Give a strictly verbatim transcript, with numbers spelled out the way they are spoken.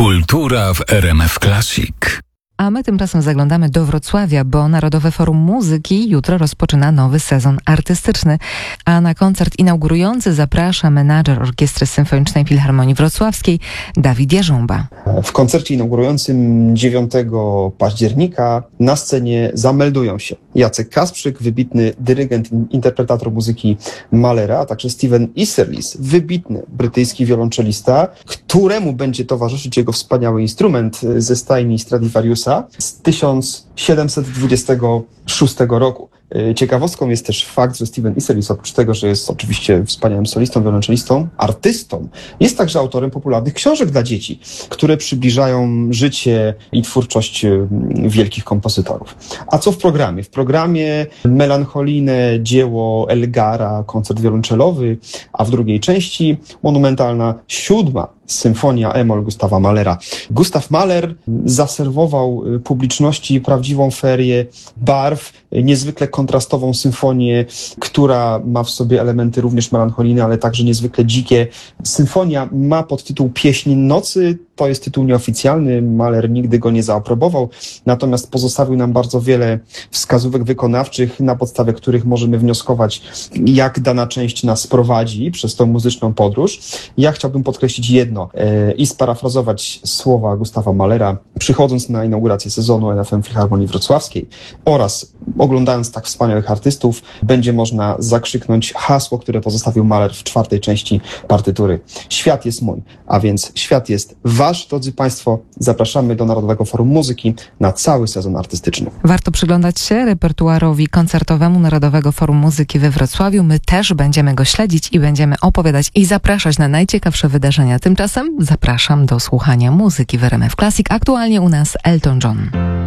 Kultura w R M F Classic. A my tymczasem zaglądamy do Wrocławia, bo Narodowe Forum Muzyki jutro rozpoczyna nowy sezon artystyczny, a na koncert inaugurujący zaprasza menadżer Orkiestry Symfonicznej Filharmonii Wrocławskiej Dawid Jarząba. W koncercie inaugurującym dziewiątego października na scenie zameldują się Jacek Kasprzyk, wybitny dyrygent, interpretator muzyki Mahlera, a także Steven Easterlis, wybitny brytyjski wiolonczelista, któremu będzie towarzyszyć jego wspaniały instrument ze stajni Stradivariusa z tysiąc siedemset dwudziestego szóstego roku. Ciekawostką jest też fakt, że Steven Easterlis, oprócz tego, że jest oczywiście wspaniałym solistą, wiolonczelistą, artystą, jest także autorem popularnych książek dla dzieci, które przybliżają życie i twórczość wielkich kompozytorów. A co w programie? W programie melancholijne dzieło Elgara, koncert wiolonczelowy, a w drugiej części monumentalna siódma symfonia e-moll Gustawa Mahlera. Gustav Mahler zaserwował publiczności prawdziwą ferię barw, niezwykle kontrastową symfonię, która ma w sobie elementy również melancholijne, ale także niezwykle dzikie. Symfonia ma podtytuł Pieśń Nocy. To jest tytuł nieoficjalny, Mahler nigdy go nie zaaprobował, natomiast pozostawił nam bardzo wiele wskazówek wykonawczych, na podstawie których możemy wnioskować, jak dana część nas prowadzi przez tą muzyczną podróż. Ja chciałbym podkreślić jedno e, i sparafrazować słowa Gustawa Mahlera, przychodząc na inaugurację sezonu N F M Filharmonii Wrocławskiej oraz oglądając tak wspaniałych artystów, będzie można zakrzyknąć hasło, które pozostawił Mahler w czwartej części partytury. Świat jest mój, a więc świat jest wasz, drodzy Państwo. Zapraszamy do Narodowego Forum Muzyki na cały sezon artystyczny. Warto przyglądać się repertuarowi koncertowemu Narodowego Forum Muzyki we Wrocławiu. My też będziemy go śledzić i będziemy opowiadać i zapraszać na najciekawsze wydarzenia. Tymczasem zapraszam do słuchania muzyki w R M F Classic. Aktualnie u nas Elton John.